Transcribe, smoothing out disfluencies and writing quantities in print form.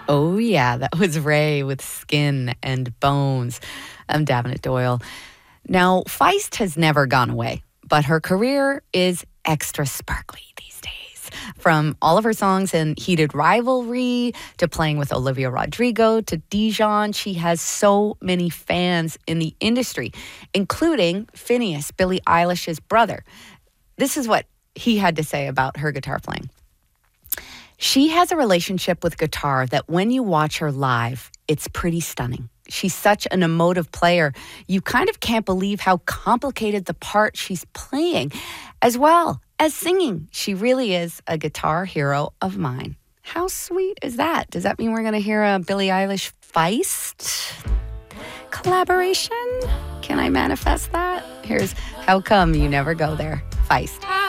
Oh, yeah, that was Ray with Skin and Bones. I'm Davenant Doyle. Now, Feist has never gone away, but her career is extra sparkly these days. From all of her songs in Heated Rivalry to playing with Olivia Rodrigo to Dijon, she has so many fans in the industry, including Phineas, Billie Eilish's brother. This is what he had to say about her guitar playing. She has a relationship with guitar that when you watch her live, it's pretty stunning. She's such an emotive player. You kind of can't believe how complicated the part she's playing, as well as singing. She really is a guitar hero of mine. How sweet is that? Does that mean we're going to hear a Billie Eilish Feist collaboration? Can I manifest that? Here's How Come You Never Go There, Feist.